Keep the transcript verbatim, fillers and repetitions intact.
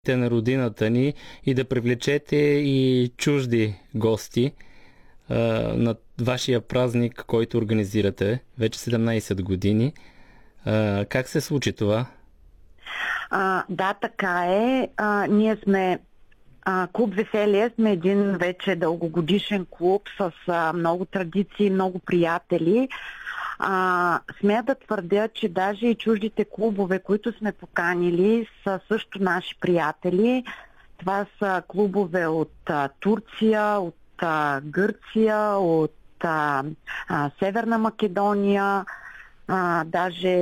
на родината ни и да привлечете и чужди гости а, на вашия празник, който организирате вече седемнайсет години. А, как се случи това? А, да, така е. А, ние сме а, Клуб Веселие, сме един вече дългогодишен клуб с а, много традиции, много приятели. А, смея да твърдя, че даже и чуждите клубове, които сме поканили, са също наши приятели. Това са клубове от а, Турция, от а, Гърция, от а, а, Северна Македония, а, даже